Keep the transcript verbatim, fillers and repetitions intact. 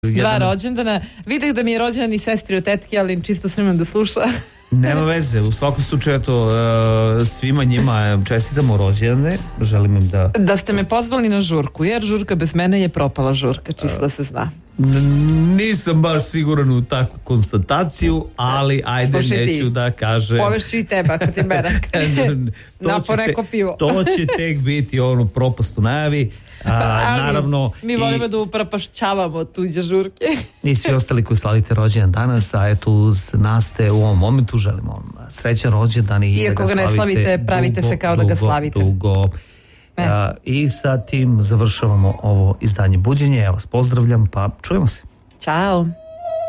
Dva rođendana. Vidim da mi je rođendan i sestri od tetke, ali čisto snimam da sluša. Nema veze, u svakom slučaju to, uh, svima njima čestitamo rođendane, želim im da... Da ste me pozvali na žurku, jer žurka bez mene je propala žurka, čisto da se zna. N- nisam baš siguran u takvu konstataciju, ali ajde, Slušaj neću ti, da kažem... povešću i teba ako ti merak. Na po neko pivo. To će tek biti ono propast u najavi. A, naravno mi volimo i, da upropašćavamo tuđe žurke. I svi ostali koji slavite rođendan danas, a eto uz nas te u ovom momentu želimo vam srećan rođendan i iako da ga ga ne slavite, pravite dugo, se kao dugo, da ga slavite dugo. A, i sa tim završavamo ovo izdanje Buđenje. Ja vas pozdravljam, pa čujemo se. Ćao.